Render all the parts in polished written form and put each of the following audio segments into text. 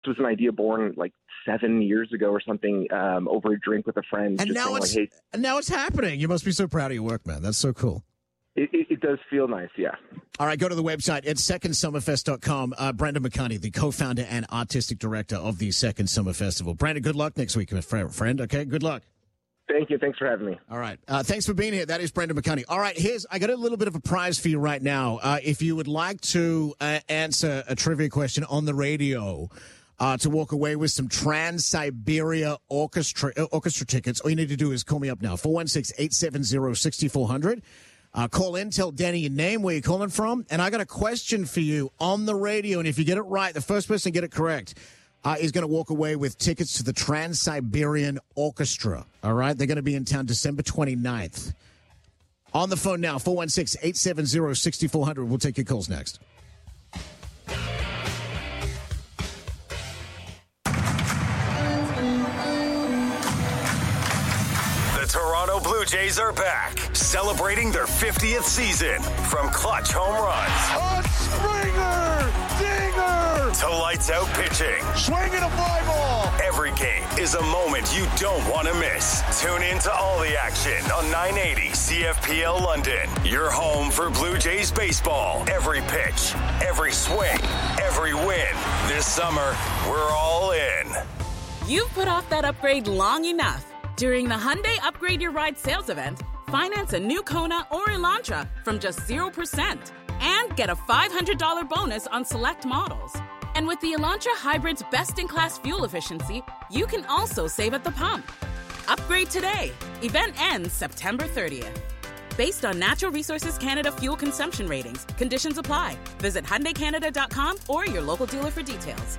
was an idea born like 7 years ago or something, over a drink with a friend. And now it's happening. You must be so proud of your work, man. That's so cool. It does feel nice, yeah. All right, go to the website at secondsummerfest.com. Brandon McCartney, the co-founder and artistic director of the Second Summer Festival. Brandon, good luck next week, my friend. Okay, good luck. Thank you. Thanks for having me. All right. Thanks for being here. That is Brandon McCartney. All right, I got a little bit of a prize for you right now. If you would like to answer a trivia question on the radio, to walk away with some Trans-Siberia Orchestra tickets, all you need to do is call me up now, 416-870-6400. Call in, tell Danny your name, where you're calling from, and I got a question for you on the radio, and if you get it right, the first person to get it correct is going to walk away with tickets to the Trans-Siberian Orchestra. All right? They're going to be in town December 29th. On the phone now, 416-870-6400. We'll take your calls next. Toronto Blue Jays are back, celebrating their 50th season. From clutch home runs, a Springer, dinger, to lights out pitching, swinging a fly ball. Every game is a moment you don't want to miss. Tune in to all the action on 980 CFPL London. Your home for Blue Jays baseball. Every pitch, every swing, every win. This summer, we're all in. You've put off that upgrade long enough. During the Hyundai Upgrade Your Ride sales event, finance a new Kona or Elantra from just 0% and get a $500 bonus on select models. And with the Elantra Hybrid's best-in-class fuel efficiency, you can also save at the pump. Upgrade today. Event ends September 30th. Based on Natural Resources Canada fuel consumption ratings, conditions apply. Visit HyundaiCanada.com or your local dealer for details.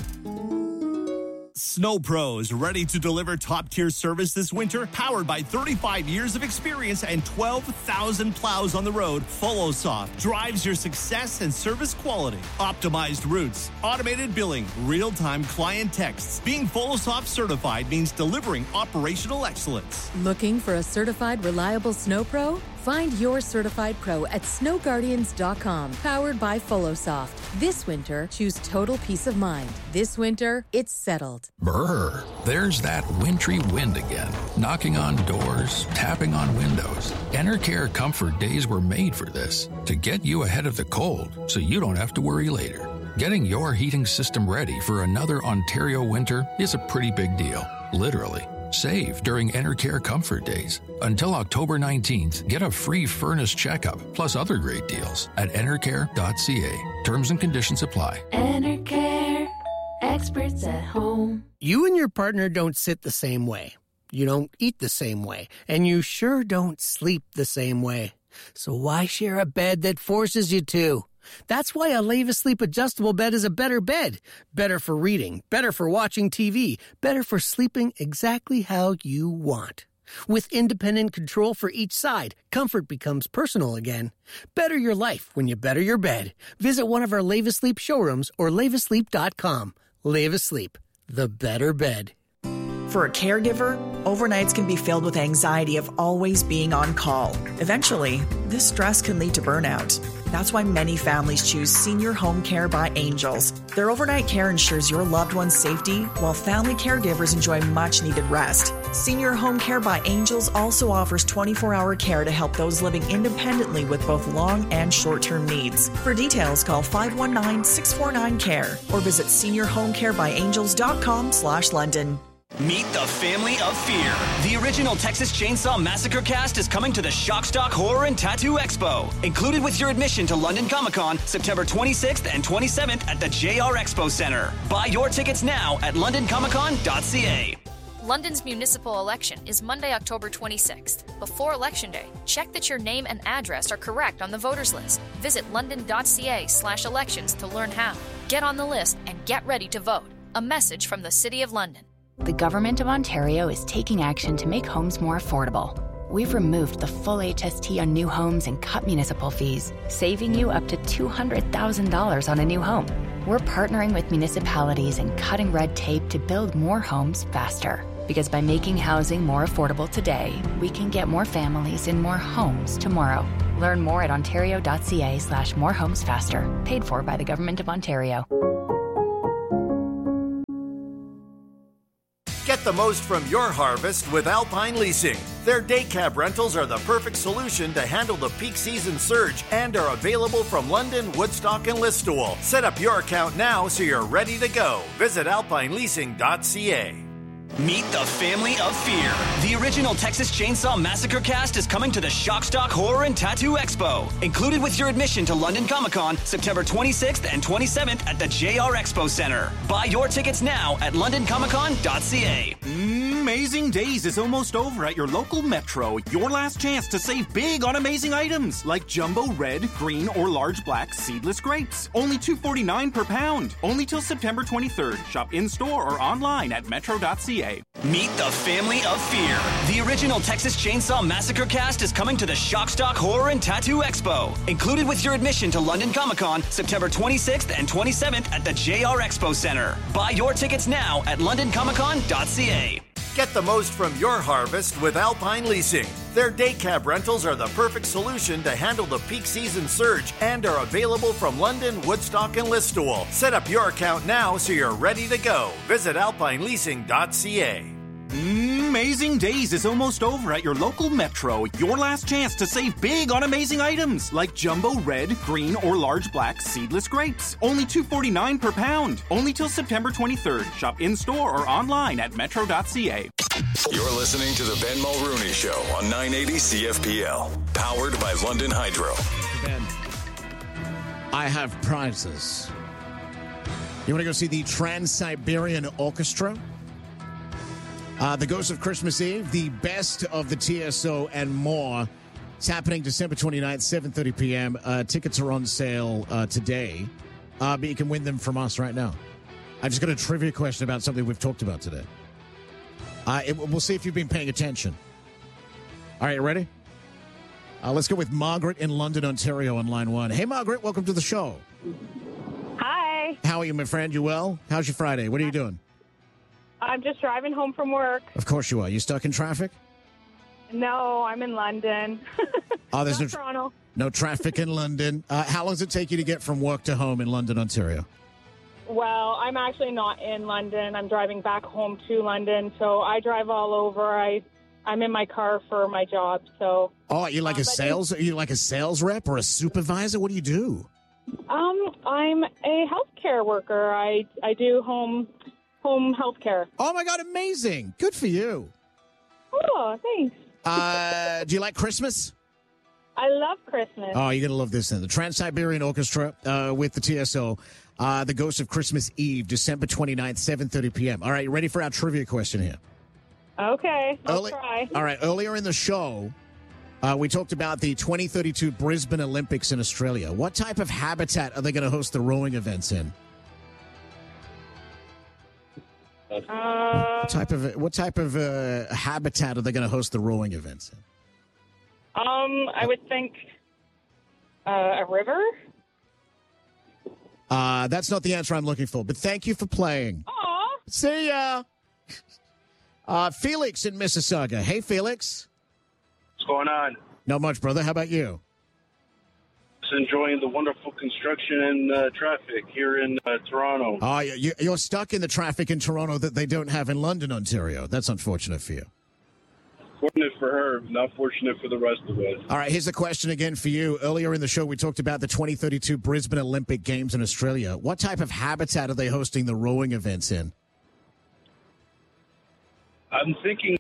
Snow Pros, ready to deliver top-tier service this winter? Powered by 35 years of experience and 12,000 plows on the road, FollowSoft drives your success and service quality. Optimized routes, automated billing, real-time client texts. Being FollowSoft certified means delivering operational excellence. Looking for a certified, reliable Snow Pro? Find your certified pro at snowguardians.com. Powered by FollowSoft. This winter, choose total peace of mind. This winter, it's settled. Brr, there's that wintry wind again. Knocking on doors, tapping on windows. Enercare Comfort Days were made for this. To get you ahead of the cold, so you don't have to worry later. Getting your heating system ready for another Ontario winter is a pretty big deal. Literally. Save during Enercare Comfort Days. Until October 19th, get a free furnace checkup, plus other great deals at enercare.ca. Terms and conditions apply. Enercare. Experts at home. You and your partner don't sit the same way. You don't eat the same way. And you sure don't sleep the same way. So why share a bed that forces you to? That's why a Levis-Sleep adjustable bed is a better bed. Better for reading, better for watching TV, better for sleeping exactly how you want. With independent control for each side, comfort becomes personal again. Better your life when you better your bed. Visit one of our Levis-Sleep showrooms or levisleep.com. Levis-Sleep, the better bed. For a caregiver, overnights can be filled with anxiety of always being on call. Eventually, this stress can lead to burnout. That's why many families choose Senior Home Care by Angels. Their overnight care ensures your loved one's safety, while family caregivers enjoy much-needed rest. Senior Home Care by Angels also offers 24-hour care to help those living independently with both long and short-term needs. For details, call 519-649-CARE or visit seniorhomecarebyangels.com/London. Meet the family of fear. The original Texas Chainsaw Massacre cast is coming to the Shockstock Horror and Tattoo Expo. Included with your admission to London Comic-Con, September 26th and 27th at the JR Expo Center. Buy your tickets now at londoncomiccon.ca. London's municipal election is Monday, October 26th. Before Election Day, check that your name and address are correct on the voters list. Visit london.ca/elections to learn how. Get on the list and get ready to vote. A message from the City of London. The Government of Ontario is taking action to make homes more affordable. We've removed the full HST on new homes and cut municipal fees, saving you up to $200,000 on a new home. We're partnering with municipalities and cutting red tape to build more homes faster. Because by making housing more affordable today, we can get more families in more homes tomorrow. Learn more at ontario.ca/morehomesfaster. Paid for by the Government of Ontario. the most from your harvest with Alpine Leasing. Their day cab rentals are the perfect solution to handle the peak season surge and are available from London, Woodstock, and Listowel. Set up your account now so you're ready to go. Visit alpineleasing.ca. Meet the family of fear. The original Texas Chainsaw Massacre cast is coming to the Shock Stock Horror and Tattoo Expo. Included with your admission to London Comic Con, September 26th and 27th at the JR Expo Center. Buy your tickets now at londoncomiccon.ca. Amazing Days is almost over at your local Metro. Your last chance to save big on amazing items like jumbo red, green, or large black seedless grapes. Only $2.49 per pound. Only till September 23rd. Shop in-store or online at metro.ca. Meet the family of fear. The original Texas Chainsaw Massacre cast is coming to the Shock Stock Horror and Tattoo Expo. Included with your admission to London Comic Con, September 26th and 27th at the JR Expo Center. Buy your tickets now at londoncomiccon.ca. Get the most from your harvest with Alpine Leasing. Their day cab rentals are the perfect solution to handle the peak season surge and are available from London, Woodstock, and Listowel. Set up your account now so you're ready to go. Visit alpineleasing.ca. Amazing Days is almost over at your local Metro. Your last chance to save big on amazing items like jumbo red, green, or large black seedless grapes. Only $2.49 per pound. Only till September 23rd. Shop in-store or online at metro.ca. You're listening to the Ben Mulrooney Show on 980 CFPL. Powered by London Hydro. Ben, I have prizes. You want to go see the Trans-Siberian Orchestra? The Ghost of Christmas Eve, the best of the TSO and more. It's happening December 29th, 7:30 p.m. Tickets are on sale today, but you can win them from us right now. I just got a trivia question about something we've talked about today. We'll see if you've been paying attention. All right, you ready? Let's go with Margaret in London, Ontario on line one. Hey, Margaret, welcome to the show. Hi. How are you, my friend? You well? How's your Friday? What are you doing? I'm just driving home from work. Of course you are. You stuck in traffic? No, I'm in London. Oh, there's no Toronto. No traffic in London. How long does it take you to get from work to home in London, Ontario? Well, I'm actually not in London. I'm driving back home to London, so I drive all over. I'm in my car for my job. So. Oh, are you like Are you like a sales rep or a supervisor? What do you do? I'm a healthcare worker. I do home health care. Oh, my God, amazing. Good for you. Oh, thanks. Do you like Christmas? I love Christmas. Oh, you're going to love this then. The Trans-Siberian Orchestra with the TSO, The Ghost of Christmas Eve, December 29th, 7:30 p.m. All right, you ready for our trivia question here? Okay, I'll try. All right, earlier in the show, we talked about the 2032 Brisbane Olympics in Australia. What type of habitat are they going to host the rowing events in? What type of habitat are they going to host the rowing events in? I would think a river. That's not the answer I'm looking for, but thank you for playing. Aw. See ya. Felix in Mississauga. Hey, Felix. What's going on? Not much, brother. How about you? Just enjoying the wonderful construction and traffic here in Toronto. Oh, you're stuck in the traffic in Toronto that they don't have in London, Ontario. That's unfortunate for you. Fortunate for her, not fortunate for the rest of us. All right, here's a question again for you. Earlier in the show, we talked about the 2032 Brisbane Olympic Games in Australia. What type of habitat are they hosting the rowing events in? I'm thinking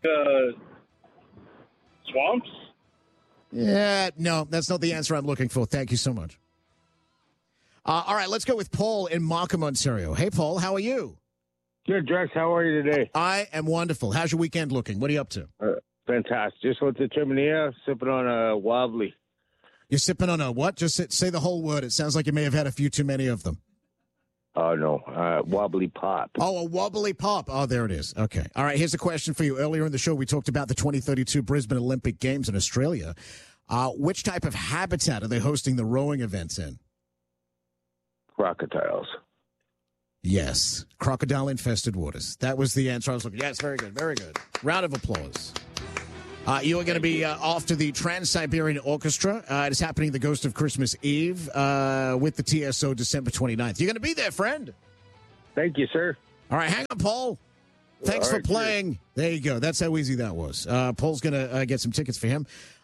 swamps? Yeah, no, that's not the answer I'm looking for. Thank you so much. All right, let's go with Paul in Markham, Ontario. Hey, Paul, how are you? Good, Drex. How are you today? I am wonderful. How's your weekend looking? What are you up to? Fantastic. Just went to Terminea, sipping on a wobbly. You're sipping on a what? Just say the whole word. It sounds like you may have had a few too many of them. Oh, no. Wobbly pop. Oh, a wobbly pop. Oh, there it is. Okay. All right, here's a question for you. Earlier in the show, we talked about the 2032 Brisbane Olympic Games in Australia. Which type of habitat are they hosting the rowing events in? Crocodiles. Yes. Crocodile-infested waters. That was the answer I was looking for. Yes, very good. Very good. Round of applause. You are going to be off to the Trans-Siberian Orchestra. It is happening the Ghost of Christmas Eve with the TSO December 29th. You're going to be there, friend. Thank you, sir. All right, hang on, Paul. Thanks All for right, playing. There you go. That's how easy that was. Paul's going to get some tickets for him.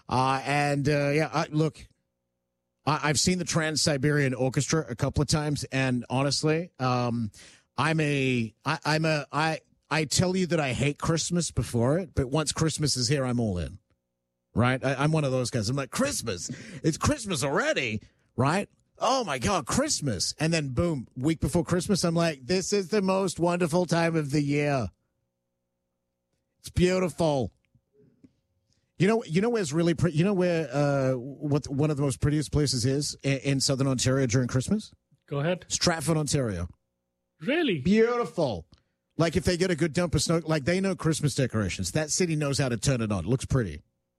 Look, I've seen the Trans-Siberian Orchestra a couple of times, and honestly, I tell you that I hate Christmas before it, but once Christmas is here, I'm all in. Right? I'm one of those guys. I'm like, Christmas. It's Christmas already, right? Oh, my God, Christmas. And then, boom, week before Christmas, I'm like, this is the most wonderful time of the year. It's beautiful. You know where's really pretty? You know where what one of the most prettiest places is in Southern Ontario during Christmas? Go ahead. Stratford, Ontario. Really? Beautiful. Like if they get a good dump of snow, like they know Christmas decorations. That city knows how to turn it on. It looks pretty.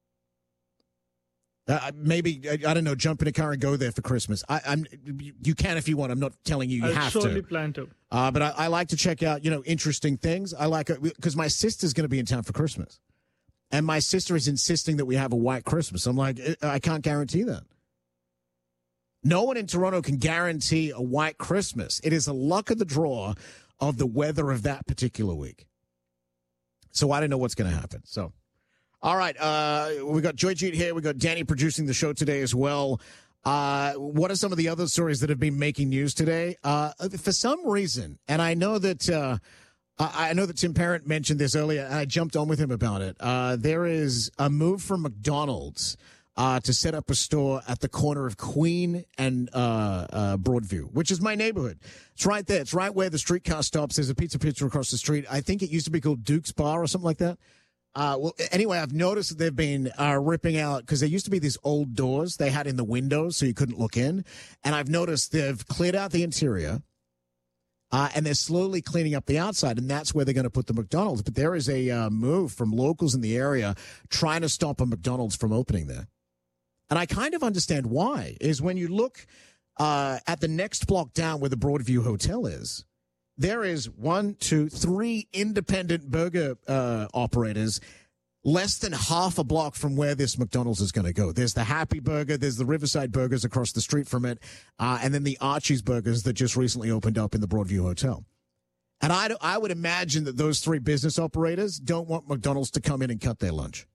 Maybe I don't know. Jump in a car and go there for Christmas. You can if you want. I'm not telling you I'll have to. surely plan to. But I like to check out interesting things. I like it because my sister's going to be in town for Christmas, and my sister is insisting that we have a white Christmas. I'm like, I can't guarantee that. No one in Toronto can guarantee a white Christmas. It is a luck of the draw of the weather of that particular week. So I don't know what's going to happen. So. All right, we got Joy Jeet here. We got Danny producing the show today as well. What are some of the other stories that have been making news today? For some reason, and I know that Tim Parent mentioned this earlier, and I jumped on with him about it. There is a move from McDonald's to set up a store at the corner of Queen and Broadview, which is my neighborhood. It's right there. It's right where the streetcar stops. There's a pizza across the street. I think it used to be called Duke's Bar or something like that. Anyway, I've noticed that they've been ripping out, because there used to be these old doors they had in the windows so you couldn't look in. And I've noticed they've cleared out the interior, and they're slowly cleaning up the outside, and that's where they're going to put the McDonald's. But there is a move from locals in the area trying to stop a McDonald's from opening there. And I kind of understand why, is when you look at the next block down where the Broadview Hotel is, there is 1, 2, 3 independent burger operators less than half a block from where this McDonald's is going to go. There's the Happy Burger, there's the Riverside Burgers across the street from it, and then the Archie's Burgers that just recently opened up in the Broadview Hotel. And I would imagine that those 3 business operators don't want McDonald's to come in and cut their lunch.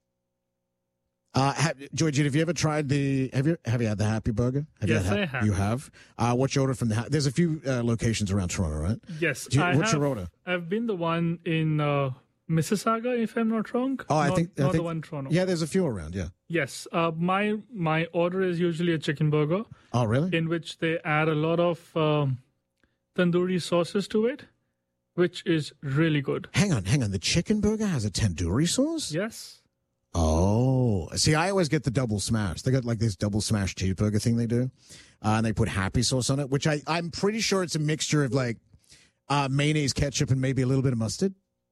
Georgie, have you ever tried have you had the Happy Burger? Yes, I have. You have? What's your order from there's a few locations around Toronto, right? Yes. What's your order? I've been the one in Mississauga, if I'm not wrong. Oh, I think the one in Toronto. Yeah, there's a few around, yeah. Yes. My order is usually a chicken burger. Oh, really? In which they add a lot of tandoori sauces to it, which is really good. Hang on. The chicken burger has a tandoori sauce? Yes. Oh, see, I always get the double smash. They got like this double smash cheeseburger thing they do, and they put happy sauce on it, which I'm pretty sure it's a mixture of like mayonnaise, ketchup, and maybe a little bit of mustard.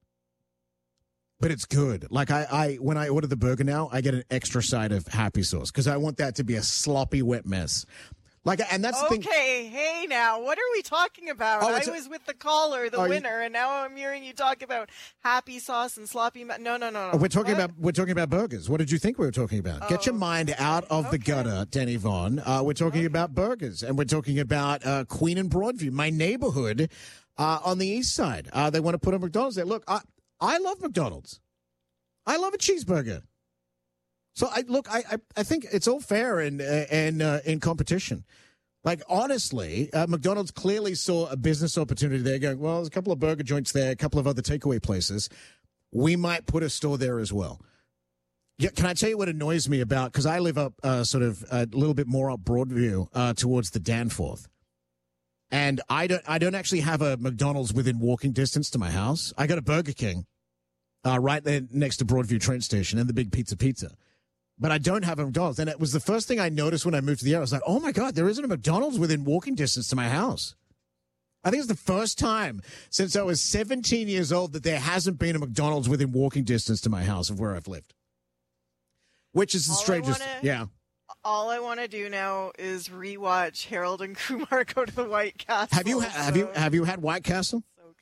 But it's good. Like I when I order the burger now, I get an extra side of happy sauce because I want that to be a sloppy, wet mess. Like, and that's the thing. Okay, hey now, what are we talking about? I was with the caller, the winner, and now I'm hearing you talk about happy sauce and sloppy. No. We're talking about burgers. What did you think we were talking about? Get your mind out of the gutter, Danny Vaughn. We're talking about burgers, and we're talking about Queen and Broadview, my neighborhood on the east side. They want to put a McDonald's there. Look, I love McDonald's. I love a cheeseburger. So I think it's all fair in competition. Like, honestly, McDonald's clearly saw a business opportunity there going, well, there's a couple of burger joints there, a couple of other takeaway places. We might put a store there as well. Yeah, can I tell you what annoys me about, because I live up sort of a little bit more up Broadview towards the Danforth. And I don't actually have a McDonald's within walking distance to my house. I got a Burger King right there next to Broadview train station and the Big Pizza. But I don't have a McDonald's. And it was the first thing I noticed when I moved to the area. I was like, oh, my God, there isn't a McDonald's within walking distance to my house. I think it's the first time since I was 17 years old that there hasn't been a McDonald's within walking distance to my house of where I've lived. Which is the strangest. Yeah. All I want to do now is rewatch Harold and Kumar go to the White Castle. Have you had White Castle?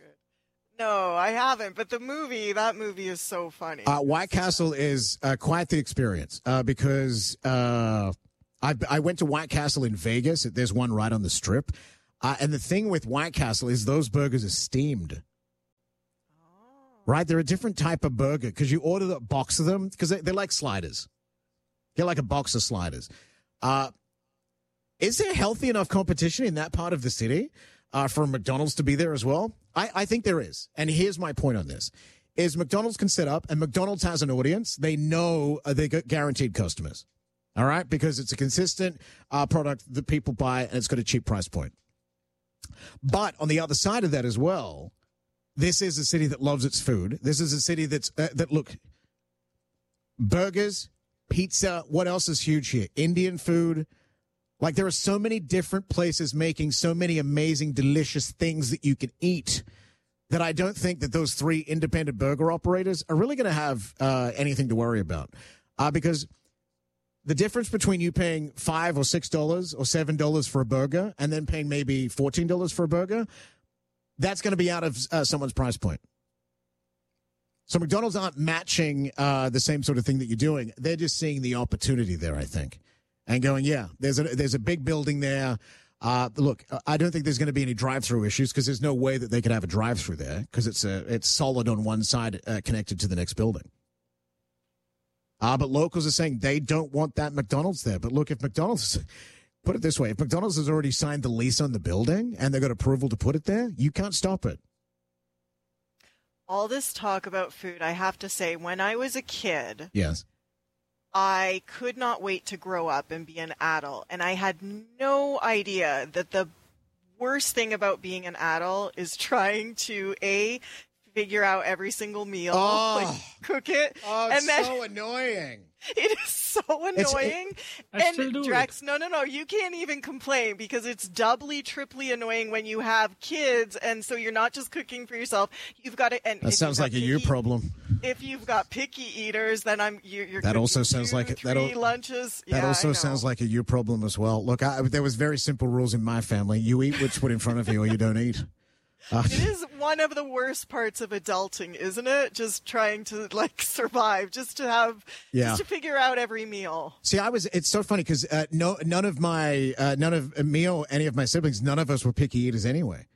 No, I haven't. But that movie is so funny. White Castle is quite the experience because I went to White Castle in Vegas. There's one right on the Strip. And the thing with White Castle is those burgers are steamed. Right? They're a different type of burger because you order a box of them because they're like sliders. Get like a box of sliders. Is there healthy enough competition in that part of the city for McDonald's to be there as well? I think there is. And here's my point on this. Is McDonald's can set up, and McDonald's has an audience. They know they got guaranteed customers. All right? Because it's a consistent product that people buy, and it's got a cheap price point. But on the other side of that as well, this is a city that loves its food. This is a city look, burgers, pizza, what else is huge here? Indian food. Like, there are so many different places making so many amazing, delicious things that you can eat that I don't think that those 3 independent burger operators are really going to have anything to worry about. Because the difference between you paying $5 or $6 or $7 for a burger and then paying maybe $14 for a burger, that's going to be out of someone's price point. So McDonald's aren't matching the same sort of thing that you're doing. They're just seeing the opportunity there, I think, and going, yeah, there's a big building there. Look, I don't think there's going to be any drive-through issues because there's no way that they could have a drive-through there because it's solid on one side connected to the next building. But locals are saying they don't want that McDonald's there. But look, if McDonald's, put it this way, if McDonald's has already signed the lease on the building and they got approval to put it there, you can't stop it. All this talk about food, I have to say, when I was a kid, yes, I could not wait to grow up and be an adult. And I had no idea that the worst thing about being an adult is trying to, figure out every single meal, like cook it. Oh, and it's then, so annoying. It is so annoying. I still do Drex, no, you can't even complain because it's doubly, triply annoying when you have kids, and so you're not just cooking for yourself. You've got to. And that sounds like a you problem. If you've got picky eaters, then you're. That also sounds like three lunches. That also sounds like a you problem as well. Look, there was very simple rules in my family. You eat what's put in front of you, or you don't eat. It is one of the worst parts of adulting, isn't it? Just trying to survive, just to figure out every meal. See, it's so funny because none of me or any of my siblings, none of us were picky eaters anyway.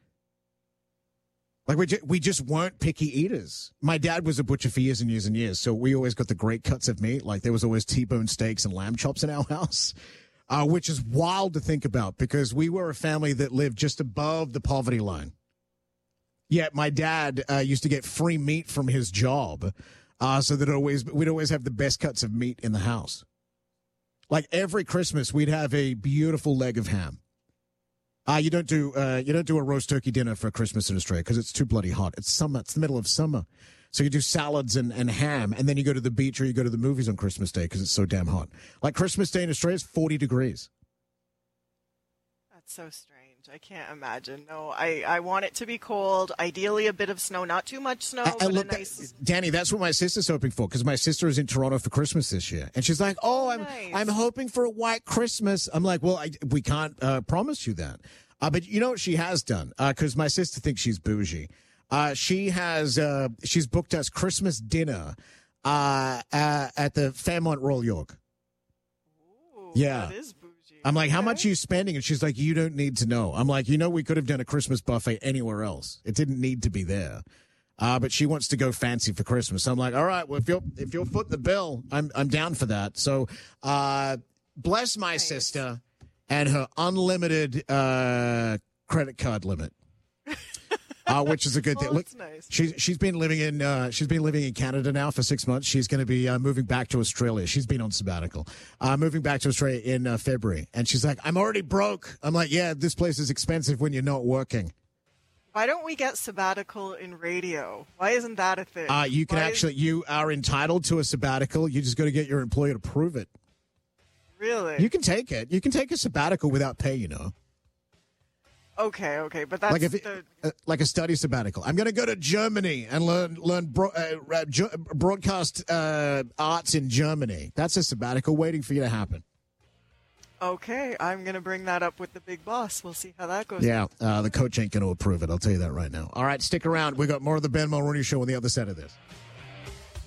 Like we just weren't picky eaters. My dad was a butcher for years and years and years, so we always got the great cuts of meat. Like there was always T-bone steaks and lamb chops in our house. Which is wild to think about because we were a family that lived just above the poverty line. Yet my dad used to get free meat from his job, so that we'd always have the best cuts of meat in the house. Like every Christmas, we'd have a beautiful leg of ham. You don't do a roast turkey dinner for Christmas in Australia because it's too bloody hot. It's summer. It's the middle of summer, so you do salads and ham, and then you go to the beach or you go to the movies on Christmas Day because it's so damn hot. Like Christmas Day in Australia is 40 degrees. That's so strange. I can't imagine. No, I want it to be cold. Ideally, a bit of snow, not too much snow. But look, Danny, that's what my sister's hoping for because my sister is in Toronto for Christmas this year, and she's like, "Oh, I'm hoping for a white Christmas." I'm like, "Well, we can't promise you that." But you know what she has done? Because my sister thinks she's bougie. She's booked us Christmas dinner at the Fairmont Royal York. Ooh, yeah. That is bougie. I'm like, how much are you spending? And she's like, you don't need to know. I'm like, we could have done a Christmas buffet anywhere else. It didn't need to be there. But she wants to go fancy for Christmas. I'm like, all right, well, if you'll foot the bill, I'm down for that. So bless my sister and her unlimited credit card limit. Which is a good thing. Look, nice. she's been living in Canada now for 6 months. She's going to be moving back to Australia. She's been on sabbatical, moving back to Australia in February. And she's like, I'm already broke. I'm like, yeah, this place is expensive when you're not working. Why don't we get sabbatical in radio? Why isn't that a thing? You are entitled to a sabbatical. You just got to get your employer to prove it. Really? You can take it. You can take a sabbatical without pay, Okay, but that's like a study sabbatical. I'm going to go to Germany and learn broadcast arts in Germany. That's a sabbatical waiting for you to happen. Okay, I'm going to bring that up with the big boss. We'll see how that goes. Yeah, the coach ain't going to approve it. I'll tell you that right now. All right, stick around. We got more of the Ben Mulroney Show on the other side of this.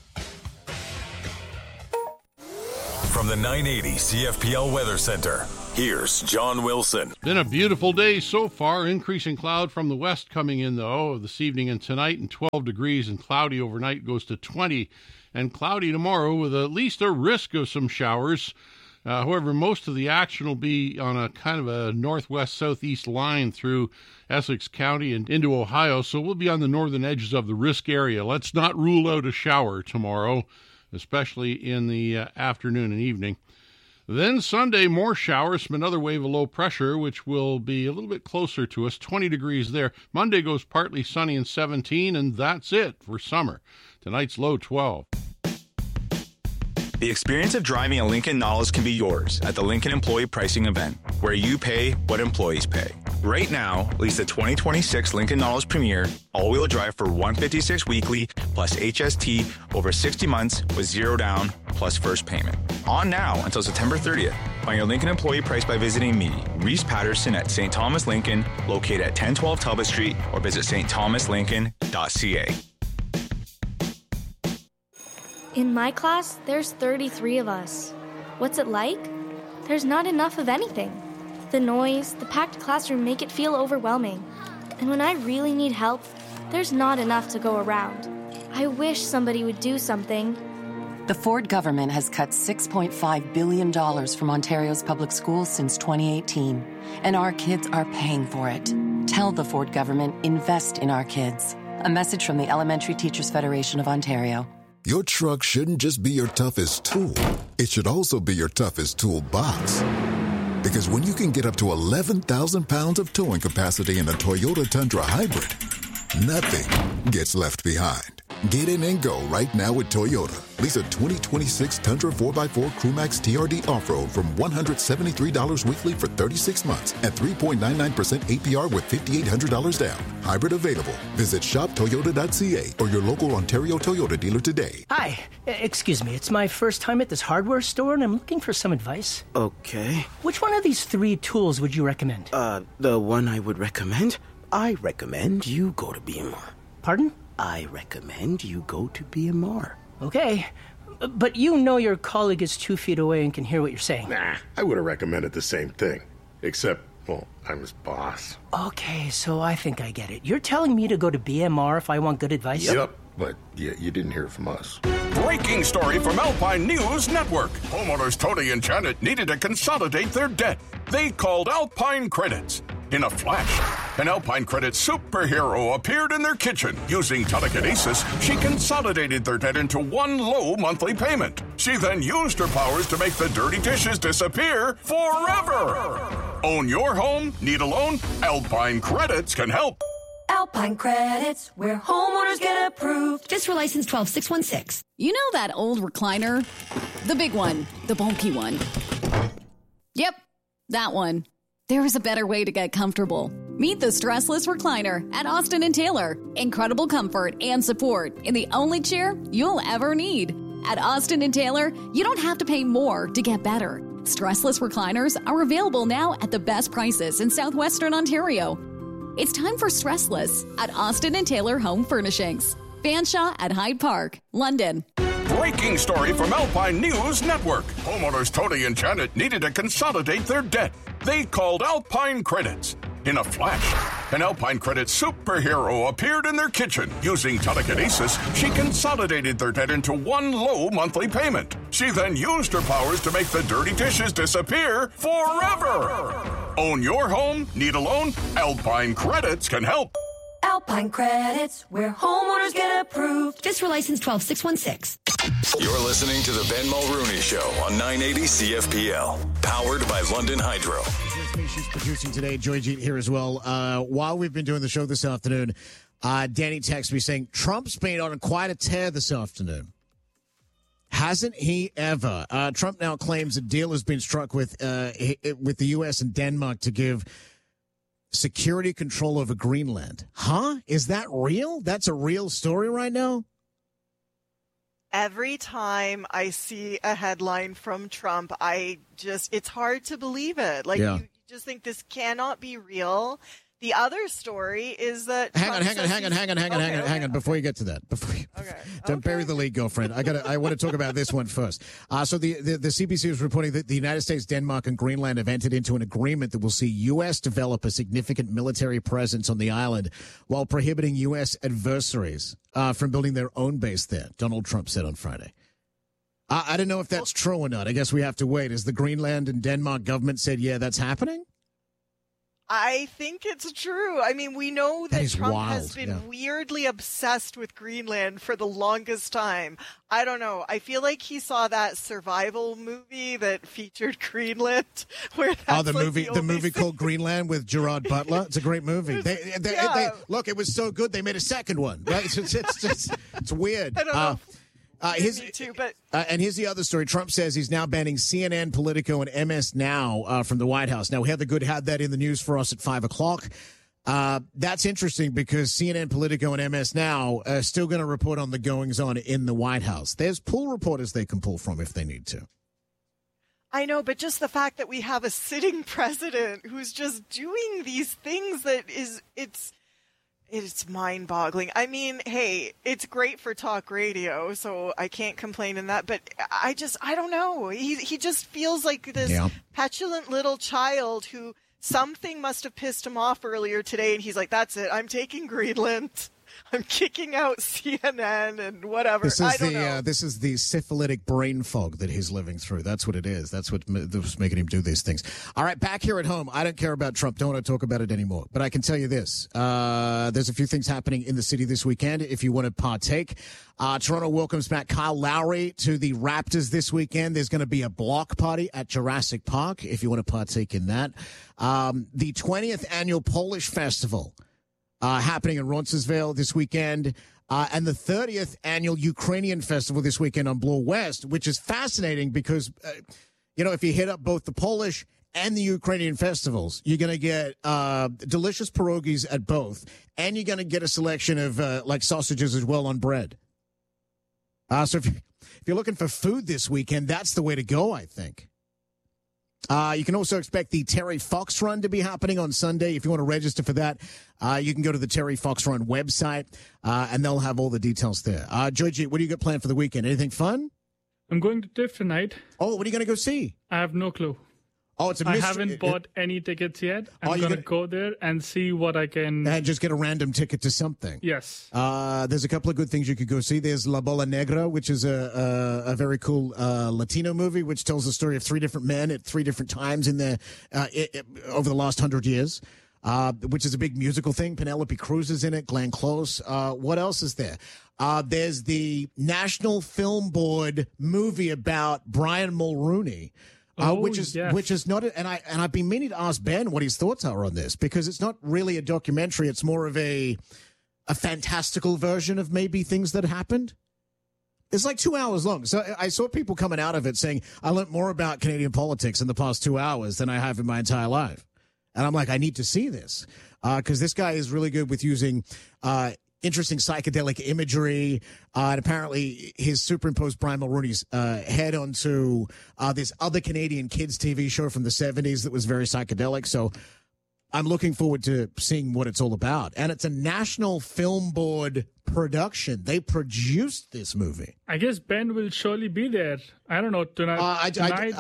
From the 980 CFPL Weather Center. Here's John Wilson. Been a beautiful day so far. Increasing cloud from the west coming in, though, this evening and tonight, and 12 degrees, and cloudy overnight goes to 20, and cloudy tomorrow with at least a risk of some showers. However, most of the action will be on a kind of a northwest-southeast line through Essex County and into Ohio, so we'll be on the northern edges of the risk area. Let's not rule out a shower tomorrow, especially in the afternoon and evening. Then Sunday, more showers from another wave of low pressure, which will be a little bit closer to us, 20 degrees there. Monday goes partly sunny and 17, and that's it for summer. Tonight's low 12. The experience of driving a Lincoln Nautilus can be yours at the Lincoln Employee Pricing Event, where you pay what employees pay. Right now, lease the 2026 Lincoln Nautilus Premier all-wheel drive for $156 weekly plus HST over 60 months with zero down plus first payment. On now until September 30th. Find your Lincoln employee price by visiting me, Reese Patterson at St. Thomas Lincoln, located at 1012 Talbot Street, or visit stthomaslincoln.ca. In my class, there's 33 of us. What's it like? There's not enough of anything. The noise, the packed classroom make it feel overwhelming. And when I really need help, there's not enough to go around. I wish somebody would do something. The Ford government has cut $6.5 billion from Ontario's public schools since 2018, and our kids are paying for it. Tell the Ford government, invest in our kids. A message from the Elementary Teachers Federation of Ontario. Your truck shouldn't just be your toughest tool. It should also be your toughest toolbox. Because when you can get up to 11,000 pounds of towing capacity in a Toyota Tundra Hybrid, nothing gets left behind. Get in and go right now with Toyota. Lease a 2026 Tundra 4x4 Crewmax TRD Off-Road from $173 weekly for 36 months at 3.99% APR with $5,800 down. Hybrid available. Visit shoptoyota.ca or your local Ontario Toyota dealer today. Hi. Excuse me. It's my first time at this hardware store, and I'm looking for some advice. Okay. Which one of these 3 tools would you recommend? The one I would recommend? I recommend you go to BMR. Pardon? I recommend you go to BMR. Okay. But you know your colleague is 2 feet away and can hear what you're saying. Nah, I would have recommended the same thing. Except, well, I'm his boss. Okay, so I think I get it. You're telling me to go to BMR if I want good advice? Yep, but you didn't hear it from us. Breaking story from Alpine News Network. Homeowners Tony and Janet needed to consolidate their debt. They called Alpine Credits. In a flash, an Alpine Credit superhero appeared in their kitchen. Using telekinesis, she consolidated their debt into one low monthly payment. She then used her powers to make the dirty dishes disappear forever. Own your home? Need a loan? Alpine Credits can help. Alpine Credits, where homeowners get approved. FSR license 12616. You know that old recliner? The big one, the bulky one. Yep, that one. There is a better way to get comfortable. Meet the Stressless Recliner at Austin & Taylor. Incredible comfort and support in the only chair you'll ever need. At Austin & Taylor, you don't have to pay more to get better. Stressless recliners are available now at the best prices in southwestern Ontario. It's time for Stressless at Austin & Taylor Home Furnishings. Fanshawe at Hyde Park, London. Breaking story from Alpine News Network. Homeowners Tony and Janet needed to consolidate their debt. They called Alpine Credits. In a flash, an Alpine Credit superhero appeared in their kitchen. Using telekinesis, she consolidated their debt into one low monthly payment. She then used her powers to make the dirty dishes disappear forever. Own your home? Need a loan? Alpine Credits can help. Alpine Credits, where homeowners get approved. FSR license 12616. You're listening to the Ben Mulrooney Show on 980 CFPL, powered by London Hydro. She's producing today. Joy Jeet here as well. While we've been doing the show this afternoon, Danny texted me saying Trump's been on quite a tear this afternoon. Hasn't he ever? Trump now claims a deal has been struck with the U.S. and Denmark to give security control over Greenland. Huh? Is that real? That's a real story right now? Every time I see a headline from Trump, it's hard to believe it. You just think this cannot be real, The other story is that Hang on. Before you get to that, don't bury the lead, girlfriend. I want to talk about this one first. So the CBC is reporting that the United States, Denmark, and Greenland have entered into an agreement that will see U.S. develop a significant military presence on the island while prohibiting U.S. adversaries from building their own base there. Donald Trump said on Friday. I don't know if that's true or not. I guess we have to wait. Has the Greenland and Denmark government said, yeah, that's happening? I think it's true. I mean, we know that Trump wild. has been weirdly obsessed with Greenland for the longest time. I don't know. I feel like he saw that survival movie that featured Greenland. Where that's the movie called Greenland with Gerard Butler. It's a great movie. They look, it was so good they made a second one. Right? It's weird. I don't know. And here's the other story. Trump says he's now banning CNN, Politico, and MS Now from the White House. Now, Heather Good had that in the news for us at 5 o'clock. That's interesting because CNN, Politico, and MS Now are still going to report on the goings-on in the White House. There's pool reporters they can pull from if they need to. I know, but just the fact that we have a sitting president who's just doing these things it's mind-boggling. I mean, hey, it's great for talk radio, so I can't complain in that. But I don't know. He just feels like this petulant little child who something must have pissed him off earlier today, and he's like, "That's it. I'm taking Greenland. I'm kicking out CNN and whatever." I don't know. This is the syphilitic brain fog that he's living through. That's what it is. That's what's making him do these things. All right, back here at home, I don't care about Trump. Don't want to talk about it anymore. But I can tell you this. There's a few things happening in the city this weekend if you want to partake. Toronto welcomes back Kyle Lowry to the Raptors this weekend. There's going to be a block party at Jurassic Park if you want to partake in that. The 20th annual Polish Festival happening in Roncesvalles this weekend, and the 30th annual Ukrainian Festival this weekend on Bloor West, which is fascinating because, if you hit up both the Polish and the Ukrainian festivals, you're going to get delicious pierogies at both, and you're going to get a selection of sausages as well on bread. So if you're looking for food this weekend, that's the way to go, I think. You can also expect the Terry Fox Run to be happening on Sunday. If you want to register for that, you can go to the Terry Fox Run website, and they'll have all the details there. Georgie, what do you got planned for the weekend? Anything fun? I'm going to TIFF tonight. Oh, what are you going to go see? I have no clue. Oh, it's a mystery. I haven't bought any tickets yet. I'm going to go there and see what I can... And just get a random ticket to something. Yes. There's a couple of good things you could go see. There's La Bola Negra, which is a very cool Latino movie, which tells the story of three different men at three different times in over the last 100 years, which is a big musical thing. Penelope Cruz is in it, Glenn Close. What else is there? There's the National Film Board movie about Brian Mulroney. Which is not, and I've been meaning to ask Ben what his thoughts are on this, because it's not really a documentary. It's more of a fantastical version of maybe things that happened. It's like 2 hours long. So I saw people coming out of it saying, I learned more about Canadian politics in the past 2 hours than I have in my entire life. And I'm like, I need to see this, because this guy is really good with using interesting psychedelic imagery, and apparently he's superimposed Brian Mulroney's head onto this other Canadian kids TV show from the 70s that was very psychedelic. So I'm looking forward to seeing what it's all about. And it's a National Film Board production. They produced this movie. I guess Ben will surely be there. I don't know, tonight.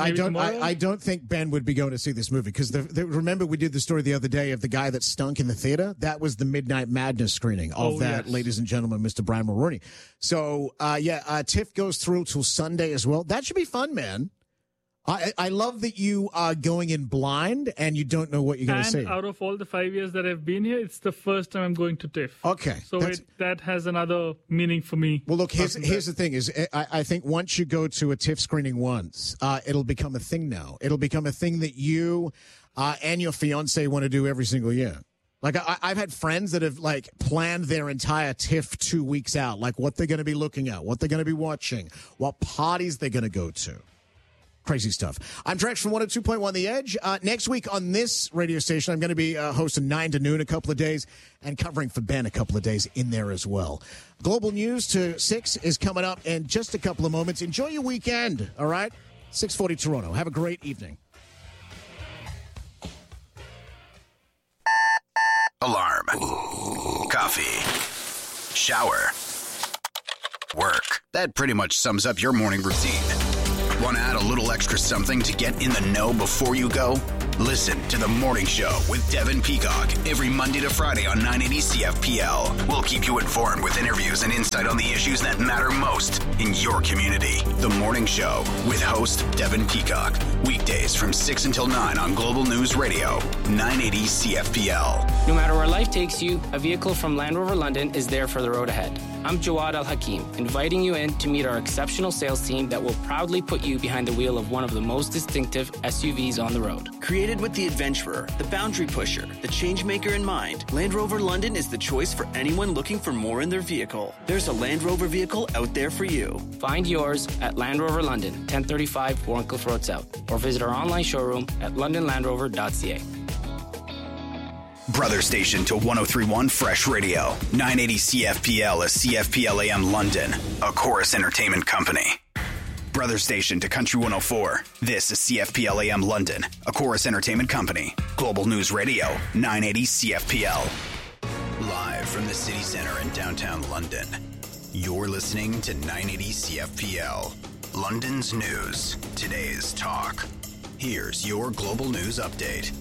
I don't think Ben would be going to see this movie, because remember we did the story the other day of the guy that stunk in the theater? That was the Midnight Madness screening of that, yes. Ladies and gentlemen, Mr. Brian Mulroney. So, TIFF goes through till Sunday as well. That should be fun, man. I love that you are going in blind and you don't know what you're going to see. And out of all the 5 years that I've been here, it's the first time I'm going to TIFF. Okay. So that has another meaning for me. Well, look, here's the thing is I think once you go to a TIFF screening once, it'll become a thing now. It'll become a thing that you and your fiance want to do every single year. Like, I've had friends that have, planned their entire TIFF 2 weeks out, like what they're going to be looking at, what they're going to be watching, what parties they're going to go to. Crazy stuff. I'm Drex from 102.1 The Edge. Next week on this radio station, I'm going to be hosting 9 to noon a couple of days and covering for Ben a couple of days in there as well. Global News to 6 is coming up in just a couple of moments. Enjoy your weekend, all right? 6:40 Toronto. Have a great evening. Alarm. Coffee. Shower. Work. That pretty much sums up your morning routine. Want to add a little extra something to get in the know before you go? Listen to The Morning Show with Devin Peacock every Monday to Friday on 980 CFPL. We'll keep you informed with interviews and insight on the issues that matter most in your community. The Morning Show with host Devin Peacock. Weekdays from 6 until 9 on Global News Radio, 980 CFPL. No matter where life takes you, a vehicle from Land Rover London is there for the road ahead. I'm Jawad Al-Hakim, inviting you in to meet our exceptional sales team that will proudly put you behind the wheel of one of the most distinctive SUVs on the road. Created with the adventurer, the boundary pusher, the change maker in mind, Land Rover London is the choice for anyone looking for more in their vehicle. There's a Land Rover vehicle out there for you. Find yours at Land Rover London, 1035 Warncliffe Road South, or visit our online showroom at londonlandrover.ca. Brother station to 103.1 Fresh Radio. 980 CFPL is CFPL AM London, a Chorus Entertainment company. Brother station to Country 104. This is CFPL AM London, a Chorus Entertainment company. Global News Radio, 980 CFPL. Live from the city center in downtown London. You're listening to 980 CFPL. London's news, today's talk. Here's your Global News Update.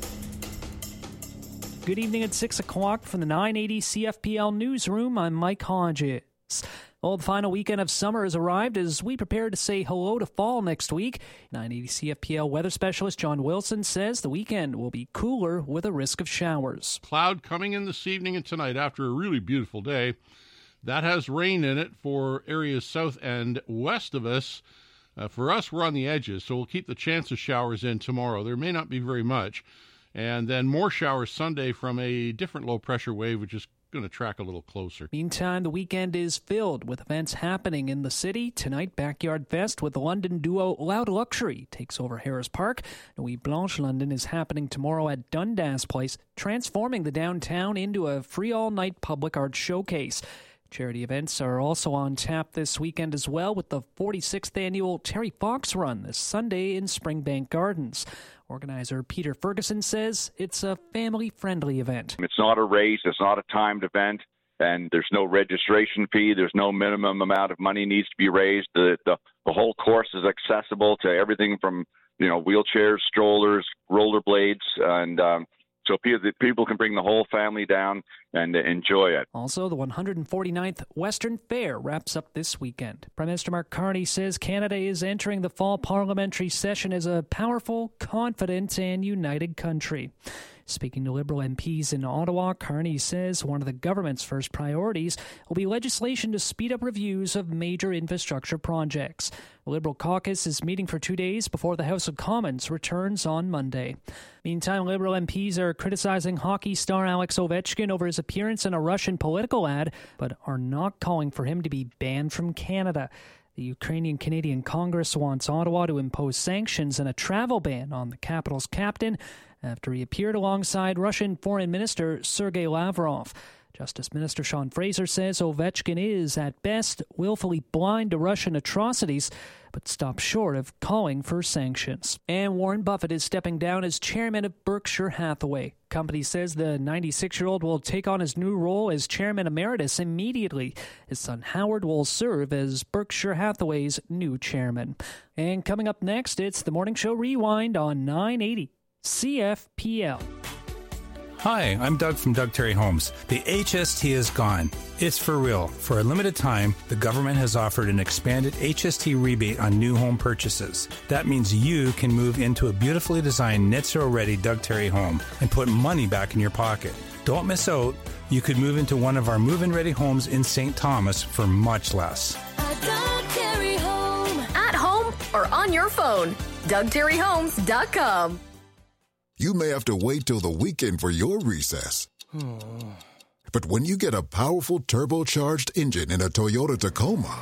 Good evening at 6 o'clock from the 980 CFPL newsroom. I'm Mike Hodges. Well, the final weekend of summer has arrived as we prepare to say hello to fall next week. 980 CFPL weather specialist John Wilson says the weekend will be cooler with a risk of showers. Cloud coming in this evening and tonight after a really beautiful day. That has rain in it for areas south and west of us. For us, we're on the edges, so we'll keep the chance of showers in tomorrow. There may not be very much. And then more showers Sunday from a different low-pressure wave, which is going to track a little closer. Meantime, the weekend is filled with events happening in the city. Tonight, Backyard Fest with the London duo Loud Luxury takes over Harris Park. Nuit Blanche London is happening tomorrow at Dundas Place, transforming the downtown into a free all-night public art showcase. Charity events are also on tap this weekend as well, with the 46th annual Terry Fox Run this Sunday in Springbank Gardens. Organizer Peter Ferguson says it's a family-friendly event. It's not a race, it's not a timed event, and there's no registration fee, there's no minimum amount of money needs to be raised. The whole course is accessible to everything from, wheelchairs, strollers, rollerblades, and so people can bring the whole family down and enjoy it. Also, the 149th Western Fair wraps up this weekend. Prime Minister Mark Carney says Canada is entering the fall parliamentary session as a powerful, confident, and united country. Speaking to Liberal MPs in Ottawa, Carney says one of the government's first priorities will be legislation to speed up reviews of major infrastructure projects. The Liberal caucus is meeting for 2 days before the House of Commons returns on Monday. Meantime, Liberal MPs are criticizing hockey star Alex Ovechkin over his appearance in a Russian political ad, but are not calling for him to be banned from Canada. The Ukrainian-Canadian Congress wants Ottawa to impose sanctions and a travel ban on the capital's captain after he appeared alongside Russian Foreign Minister Sergei Lavrov. Justice Minister Sean Fraser says Ovechkin is, at best, willfully blind to Russian atrocities, but stops short of calling for sanctions. And Warren Buffett is stepping down as chairman of Berkshire Hathaway. Company says the 96-year-old will take on his new role as chairman emeritus immediately. His son Howard will serve as Berkshire Hathaway's new chairman. And coming up next, it's the Morning Show Rewind on 980 CFPL. Hi, I'm Doug from Doug Terry Homes. The HST is gone. It's for real. For a limited time, the government has offered an expanded HST rebate on new home purchases. That means you can move into a beautifully designed net zero ready Doug Terry home and put money back in your pocket. Don't miss out. You could move into one of our move-in ready homes in St. Thomas for much less. A Doug Terry home. At home or on your phone. DougTerryHomes.com. You may have to wait till the weekend for your recess. But when you get a powerful turbocharged engine in a Toyota Tacoma,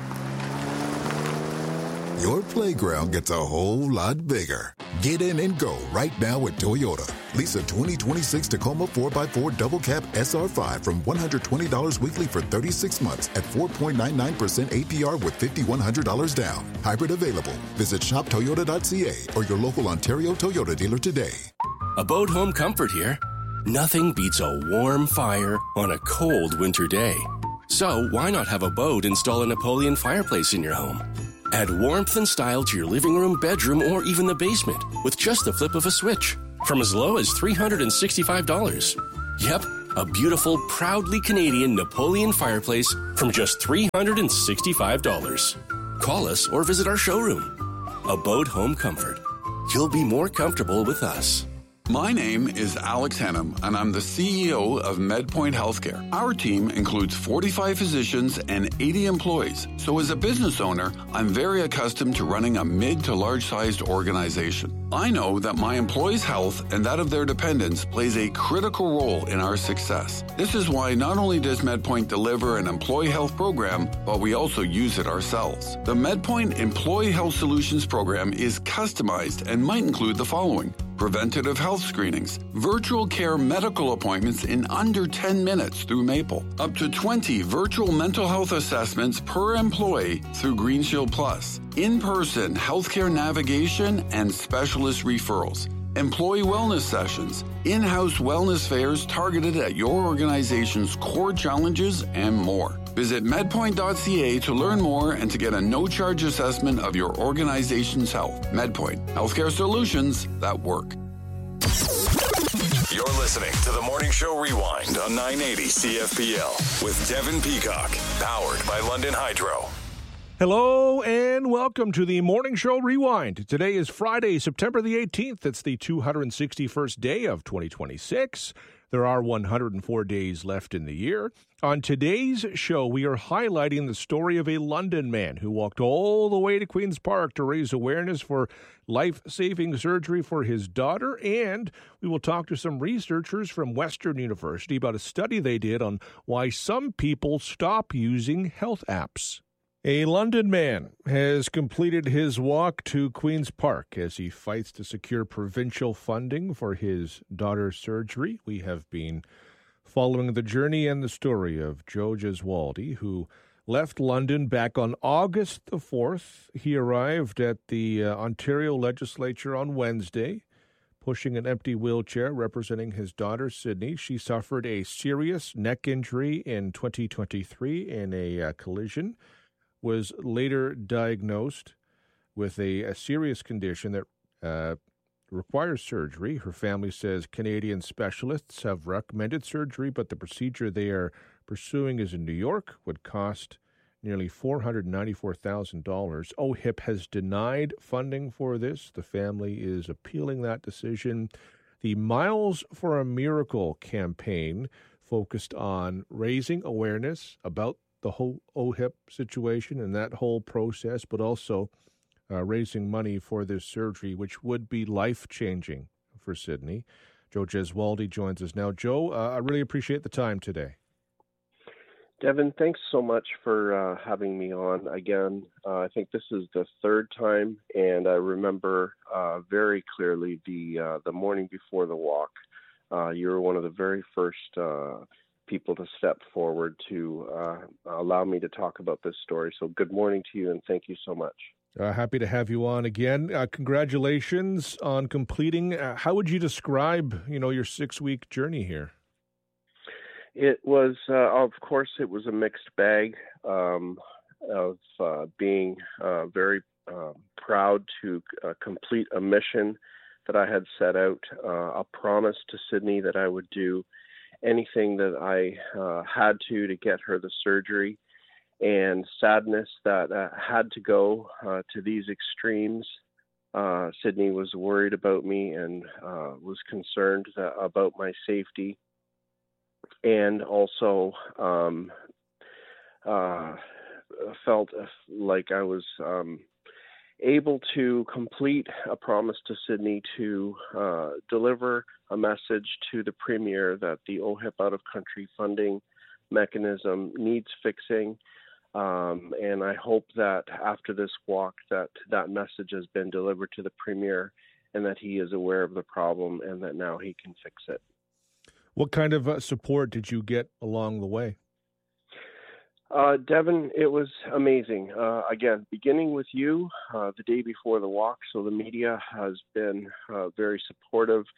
your playground gets a whole lot bigger. Get in and go right now at Toyota. Lease a 2026 Tacoma 4x4 Double Cab SR5 from $120 weekly for 36 months at 4.99% APR with $5,100 down. Hybrid available. Visit shoptoyota.ca or your local Ontario Toyota dealer today. About home comfort here. Nothing beats a warm fire on a cold winter day. So why not have a boat install a Napoleon fireplace in your home? Add warmth and style to your living room, bedroom, or even the basement with just the flip of a switch from as low as $365. Yep, a beautiful, proudly Canadian Napoleon fireplace from just $365. Call us or visit our showroom. Abode Home Comfort. You'll be more comfortable with us. My name is Alex Hannum, and I'm the CEO of MedPoint Healthcare. Our team includes 45 physicians and 80 employees. So as a business owner, I'm very accustomed to running a mid to large-sized organization. I know that my employees' health and that of their dependents plays a critical role in our success. This is why not only does MedPoint deliver an employee health program, but we also use it ourselves. The MedPoint Employee Health Solutions program is customized and might include the following: preventative health screenings, virtual care medical appointments in under 10 minutes through Maple, up to 20 virtual mental health assessments per employee through Green Shield Plus, in-person healthcare navigation and specialist referrals, employee wellness sessions, in-house wellness fairs targeted at your organization's core challenges, and more. Visit medpoint.ca to learn more and to get a no-charge assessment of your organization's health. MedPoint, healthcare solutions that work. You're listening to the Morning Show Rewind on 980 CFPL with Devin Peacock, powered by London Hydro. Hello and welcome to the Morning Show Rewind. Today is Friday, September the 18th. It's the 261st day of 2026. There are 104 days left in the year. On today's show, we are highlighting the story of a London man who walked all the way to Queen's Park to raise awareness for life-saving surgery for his daughter, and we will talk to some researchers from Western University about a study they did on why some people stop using health apps. A London man has completed his walk to Queen's Park as he fights to secure provincial funding for his daughter's surgery. We have been following the journey and the story of Joe Gesualdi, who left London back on August the 4th. He arrived at the Ontario legislature on Wednesday, pushing an empty wheelchair representing his daughter, Sydney. She suffered a serious neck injury in 2023 in a collision, was later diagnosed with a serious condition that requires surgery. Her family says Canadian specialists have recommended surgery, but the procedure they are pursuing is in New York, would cost nearly $494,000. OHIP has denied funding for this. The family is appealing that decision. The Miles for a Miracle campaign focused on raising awareness about the whole OHIP situation and that whole process, but also raising money for this surgery, which would be life-changing for Sydney. Joe Gesualdi joins us now. Joe, I really appreciate the time today. Devin, thanks so much for having me on again. I think this is the third time, and I remember very clearly the morning before the walk. You were one of the very first people to step forward to allow me to talk about this story. So good morning to you, and thank you so much. Happy to have you on again. Congratulations on completing. How would you describe, your 6-week journey here? It was, of course, it was a mixed bag of being very proud to complete a mission that I had set out, a promise to Sydney that I would do anything that I had to get her the surgery, and sadness that had to go to these extremes. Sydney was worried about me and was concerned about my safety, and also felt like I was able to complete a promise to Sydney to deliver a message to the Premier that the OHIP out-of-country funding mechanism needs fixing. And I hope that after this walk that message has been delivered to the Premier and that he is aware of the problem and that now he can fix it. What kind of support did you get along the way? Devin, it was amazing. Again, beginning with you the day before the walk, so the media has been very supportive.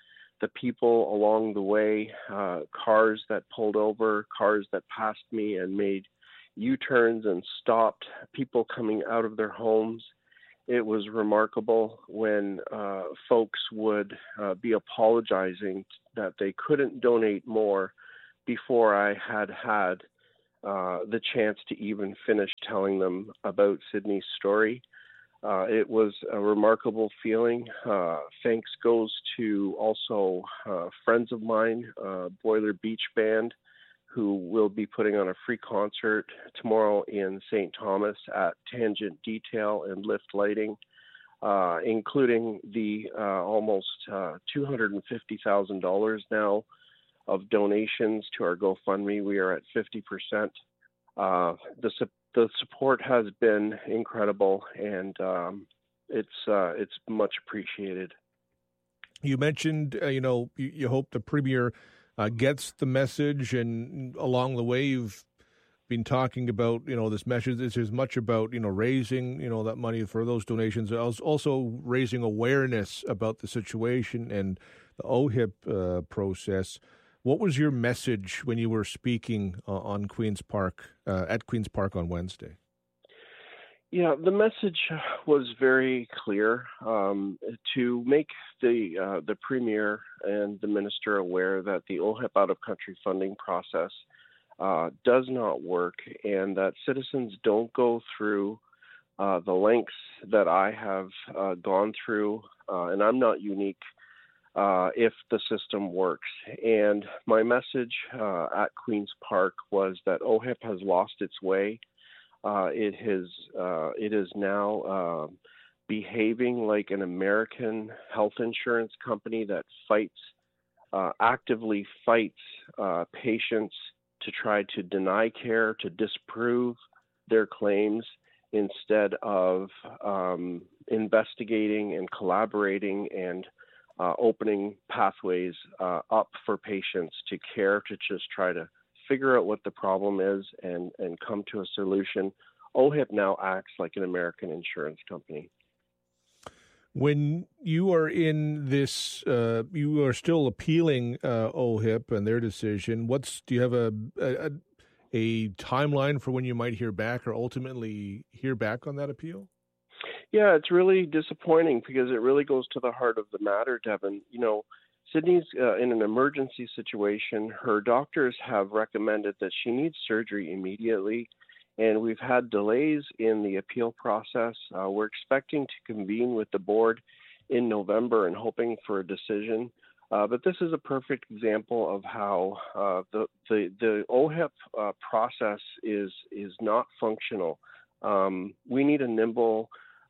the people along the way, cars that pulled over, cars that passed me and made U-turns and stopped, people coming out of their homes. It was remarkable when folks would be apologizing that they couldn't donate more before I had the chance to even finish telling them about Sydney's story. It was a remarkable feeling. Thanks goes to also friends of mine, Boiler Beach Band, who will be putting on a free concert tomorrow in St. Thomas at Tangent Detail and Lift Lighting, including the almost $250,000 now of donations to our GoFundMe. We are at 50%. The support has been incredible, and it's much appreciated. You mentioned, you hope the Premier gets the message, and along the way you've been talking about, this message. This is much about, raising, that money for those donations. Also raising awareness about the situation and the OHIP process. What was your message when you were speaking on Queen's Park, at Queen's Park on Wednesday? Yeah, the message was very clear, to make the Premier and the Minister aware that the OHIP out-of-country funding process does not work, and that citizens don't go through the lengths that I have gone through, and I'm not unique, if the system works. And my message at Queen's Park was that OHIP has lost its way. It is now behaving like an American health insurance company that actively fights patients to try to deny care, to disprove their claims, instead of investigating and collaborating and opening pathways up for patients to care, to just try to figure out what the problem is and come to a solution. OHIP now acts like an American insurance company. When you are in this, you are still appealing OHIP and their decision. Do you have a timeline for when you might hear back or ultimately hear back on that appeal? Yeah, it's really disappointing because it really goes to the heart of the matter, Devin. Sydney's in an emergency situation. Her doctors have recommended that she needs surgery immediately, and we've had delays in the appeal process. We're expecting to convene with the board in November and hoping for a decision. But this is a perfect example of how the OHIP process is not functional. We need a nimble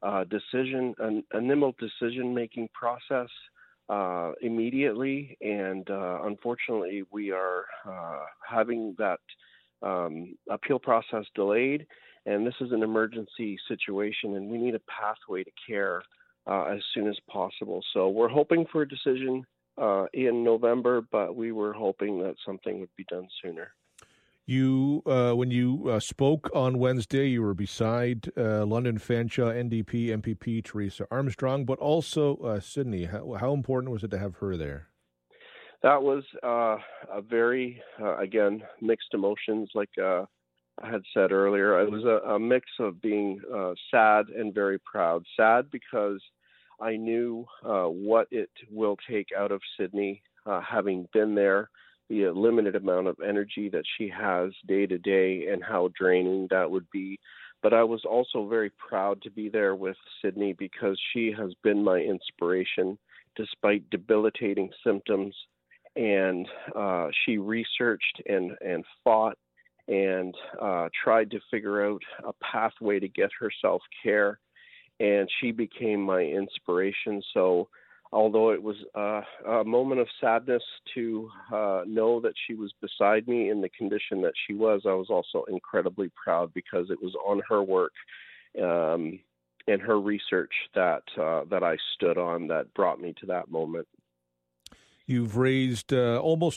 decision-making process immediately, and unfortunately we are having that appeal process delayed, and this is an emergency situation, and we need a pathway to care as soon as possible. So we're hoping for a decision in November, but we were hoping that something would be done sooner. You, when you spoke on Wednesday, you were beside London Fanshawe NDP MPP Teresa Armstrong, but also Sydney. How important was it to have her there? That was a very, again, mixed emotions, like I had said earlier. It was a mix of being sad and very proud. Sad because I knew what it will take out of Sydney, having been there, the limited amount of energy that she has day to day and how draining that would be. But I was also very proud to be there with Sydney because she has been my inspiration despite debilitating symptoms. And she researched and fought and tried to figure out a pathway to get herself care. And she became my inspiration. So although it was a moment of sadness to know that she was beside me in the condition that she was, I was also incredibly proud because it was on her work and her research that I stood on that brought me to that moment. You've raised almost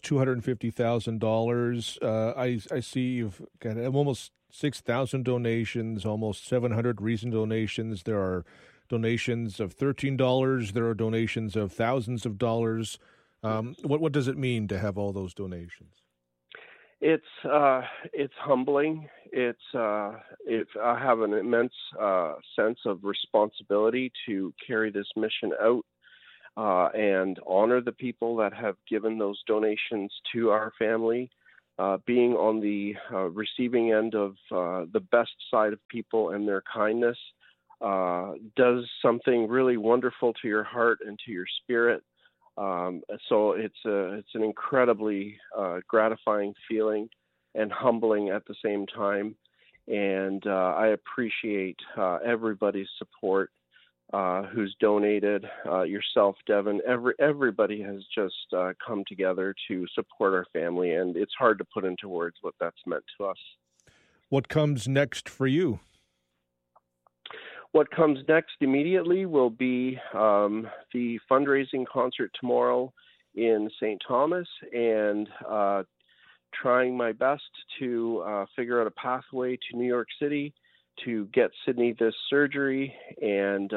$250,000. I see you've got almost 6,000 donations, almost 700 recent donations. There are donations of $13. There are donations of thousands of dollars. What does it mean to have all those donations? It's humbling. I have an immense sense of responsibility to carry this mission out and honor the people that have given those donations to our family. Being on the receiving end of the best side of people and their kindness does something really wonderful to your heart and to your spirit. So it's an incredibly gratifying feeling and humbling at the same time. And I appreciate everybody's support who's donated. Yourself, Devin, everybody has just come together to support our family, and it's hard to put into words what that's meant to us. What comes next for you? What comes next immediately will be the fundraising concert tomorrow in St. Thomas, and trying my best to figure out a pathway to New York City to get Sydney this surgery and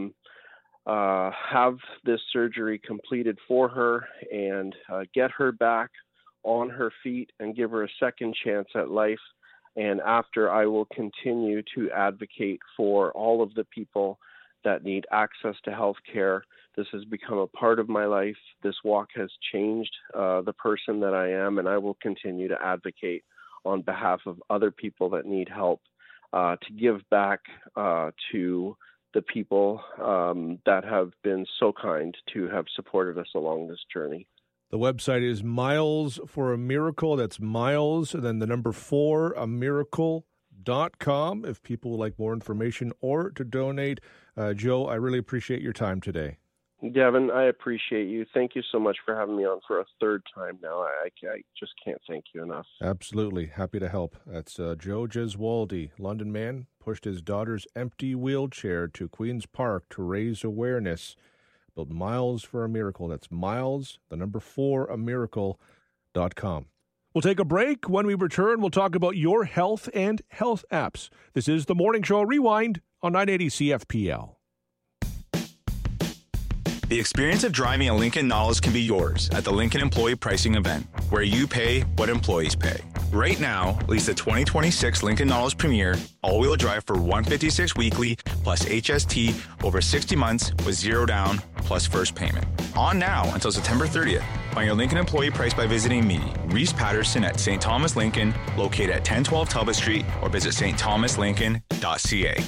have this surgery completed for her and get her back on her feet and give her a second chance at life. And after, I will continue to advocate for all of the people that need access to health care. This has become a part of my life. This walk has changed the person that I am, and I will continue to advocate on behalf of other people that need help to give back to the people that have been so kind to have supported us along this journey. The website is Miles for a Miracle. That's Miles, and then the number 4, amiracle.com, if people would like more information or to donate. Joe, I really appreciate your time today. Devin, I appreciate you. Thank you so much for having me on for a third time now. I just can't thank you enough. Absolutely. Happy to help. That's Joe Gesualdi, London man, pushed his daughter's empty wheelchair to Queen's Park to raise awareness. Build Miles for a Miracle. That's Miles, the number 4, amiracle.com. We'll take a break. When we return, we'll talk about your health and health apps. This is the Morning Show Rewind on 980 CFPL. The experience of driving a Lincoln Nautilus can be yours at the Lincoln Employee Pricing Event, where you pay what employees pay. Right now, lease the 2026 Lincoln Nautilus Premier all-wheel drive for $156 weekly plus HST over 60 months with $0 down plus first payment. On now until September 30th. Find your Lincoln employee price by visiting me, Reese Patterson at St. Thomas Lincoln, located at 1012 Talbot Street, or visit stthomaslincoln.ca.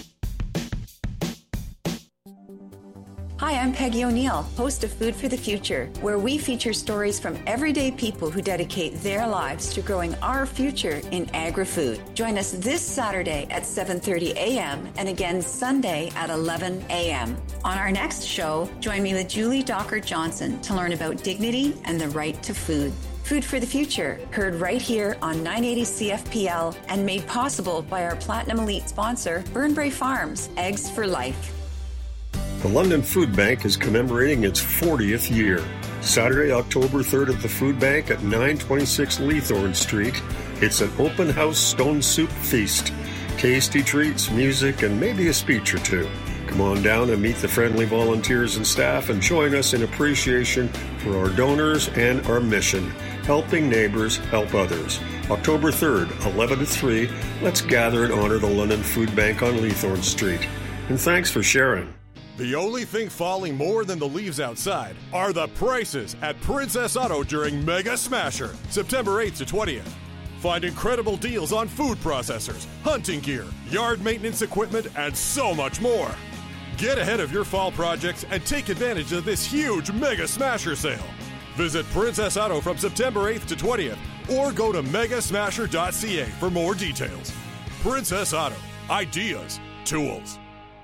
Hi, I'm Peggy O'Neill, host of Food for the Future, where we feature stories from everyday people who dedicate their lives to growing our future in agri-food. Join us this Saturday at 7:30 a.m. and again Sunday at 11 a.m. On our next show, join me with Julie Dockert-Johnson to learn about dignity and the right to food. Food for the Future, heard right here on 980 CFPL and made possible by our Platinum Elite sponsor, Burnbrae Farms, Eggs for Life. The London Food Bank is commemorating its 40th year. Saturday, October 3rd at the Food Bank at 926 Leithorn Street. It's an open house stone soup feast. Tasty treats, music, and maybe a speech or two. Come on down and meet the friendly volunteers and staff and join us in appreciation for our donors and our mission, helping neighbors help others. October 3rd, 11 to 3, let's gather and honor the London Food Bank on Leithorn Street. And thanks for sharing. The only thing falling more than the leaves outside are the prices at Princess Auto during Mega Smasher, September 8th to 20th. Find incredible deals on food processors, hunting gear, yard maintenance equipment, and so much more. Get ahead of your fall projects and take advantage of this huge Mega Smasher sale. Visit Princess Auto from September 8th to 20th or go to megasmasher.ca for more details. Princess Auto. Ideas. Tools.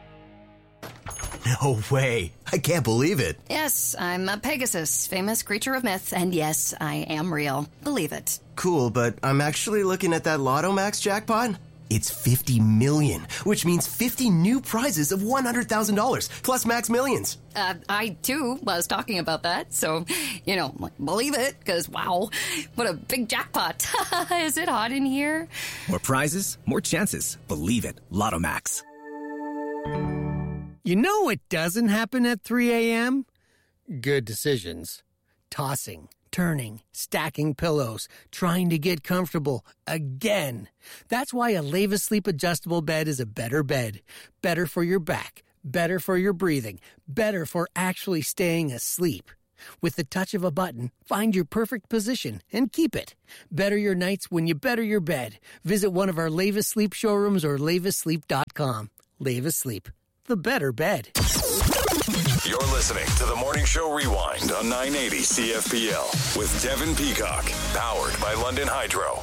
No way. I can't believe it. Yes, I'm a Pegasus, famous creature of myth, and yes, I am real. Believe it. Cool, but I'm actually looking at that Lotto Max jackpot. It's 50 million, which means 50 new prizes of $100,000, plus Max Millions. I, too, was talking about that, so, believe it, because, wow, what a big jackpot. Is it hot in here? More prizes, more chances. Believe it. Lotto Max. You know what doesn't happen at 3 a.m.? Good decisions. tossing, turning, stacking pillows, trying to get comfortable again. That's why a Leva Sleep adjustable bed is a better bed. Better for your back, better for your breathing, better for actually staying asleep. With the touch of a button, find your perfect position and keep it. Better your nights when you better your bed. Visit one of our Leva Sleep showrooms or levasleep.com. Leva Sleep, the better bed. You're listening to the Morning Show Rewind on 980 CFPL with Devin Peacock, powered by London Hydro.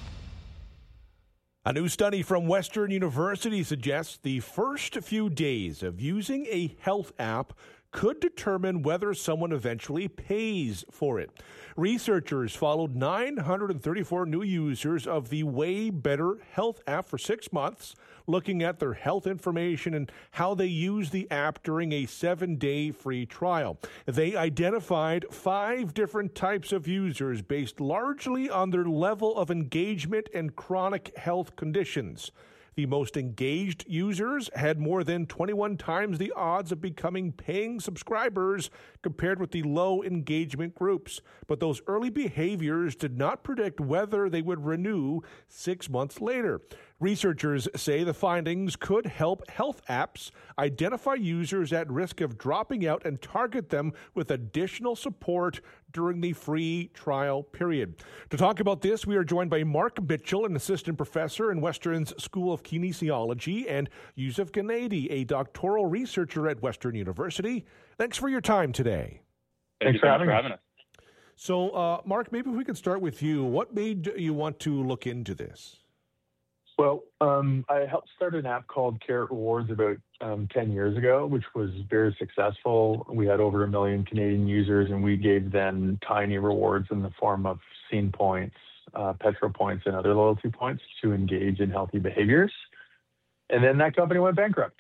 A new study from Western University suggests the first few days of using a health app could determine whether someone eventually pays for it. Researchers followed 934 new users of the Way Better Health app for 6 months, looking at their health information and how they use the app during a 7-day free trial. They identified 5 different types of users based largely on their level of engagement and chronic health conditions. The most engaged users had more than 21 times the odds of becoming paying subscribers compared with the low engagement groups. But those early behaviors did not predict whether they would renew 6 months later. Researchers say the findings could help health apps identify users at risk of dropping out and target them with additional support during the free trial period. To talk about this, we are joined by Mark Mitchell, an assistant professor in Western's School of Kinesiology, and Yusuf Gennady, a doctoral researcher at Western University. Thanks for your time today. Thanks for having us. So, Mark, maybe if we could start with you. What made you want to look into this? Well, I helped start an app called Carrot Rewards about 10 years ago, which was very successful. We had over 1 million Canadian users, and we gave them tiny rewards in the form of Scene points, Petro points, and other loyalty points to engage in healthy behaviors. And then that company went bankrupt.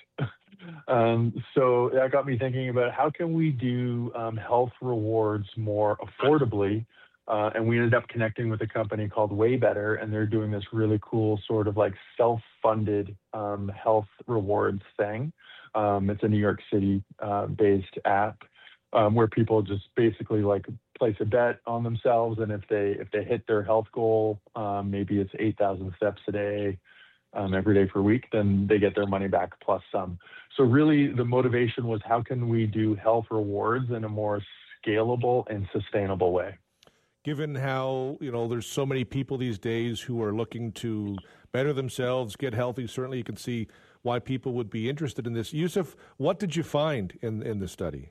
So that got me thinking about how can we do health rewards more affordably. And we ended up connecting with a company called Way Better, and they're doing this really cool sort of like self-funded health rewards thing. It's a New York City based app where people just basically like place a bet on themselves, and if they hit their health goal, maybe it's 8,000 steps a day, every day for a week, then they get their money back plus some. So really the motivation was how can we do health rewards in a more scalable and sustainable way? Given how, there's so many people these days who are looking to better themselves, get healthy, certainly you can see why people would be interested in this. Yusuf, what did you find in the study?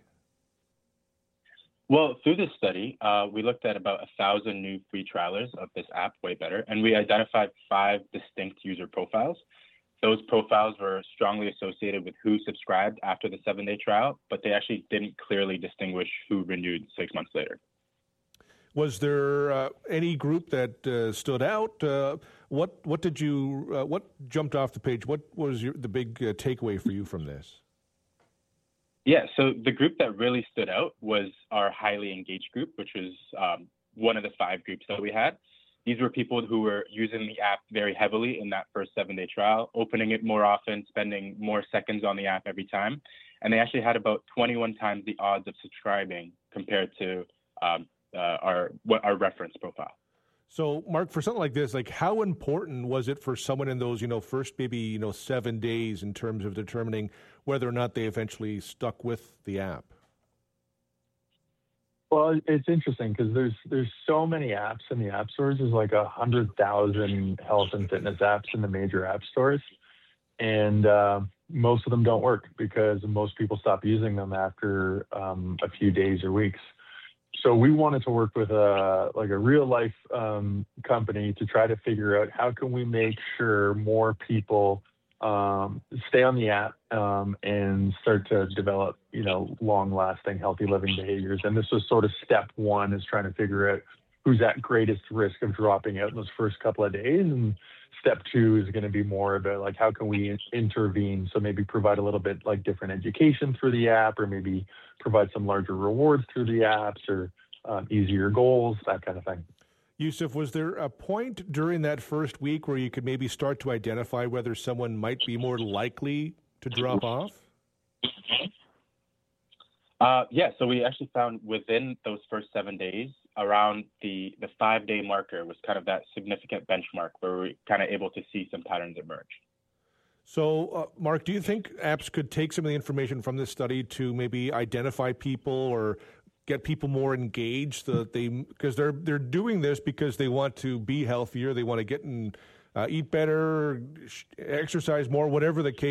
Well, through this study, we looked at about 1,000 new free trialers of this app, Way Better, and we identified 5 distinct user profiles. Those profiles were strongly associated with who subscribed after the 7-day trial, but they actually didn't clearly distinguish who renewed 6 months later. Was there any group that stood out? What jumped off the page? What was the big takeaway for you from this? Yeah, so the group that really stood out was our highly engaged group, which was one of the 5 groups that we had. These were people who were using the app very heavily in that first 7-day trial, opening it more often, spending more seconds on the app every time. And they actually had about 21 times the odds of subscribing compared to our reference profile. So, Mark, for something like this, like how important was it for someone in those, first maybe 7 days in terms of determining whether or not they eventually stuck with the app? Well, it's interesting because there's so many apps in the app stores. There's like 100,000 health and fitness apps in the major app stores, and most of them don't work because most people stop using them after a few days or weeks. So we wanted to work with a real life company to try to figure out how can we make sure more people stay on the app and start to develop, long lasting healthy living behaviors. And this was sort of step 1 is trying to figure out who's at greatest risk of dropping out in those first couple of days. And step 2 is going to be more about like how can we intervene? So maybe provide a little bit like different education through the app, or maybe provide some larger rewards through the apps, or easier goals, that kind of thing. Yusuf, was there a point during that first week where you could maybe start to identify whether someone might be more likely to drop off? So we actually found within those first 7 days, around the 5-day marker was kind of that significant benchmark where we kind of able to see some patterns emerge. So, Mark, do you think apps could take some of the information from this study to maybe identify people or get people more engaged, so that because they're doing this because they want to be healthier, they want to get and eat better, exercise more, whatever the case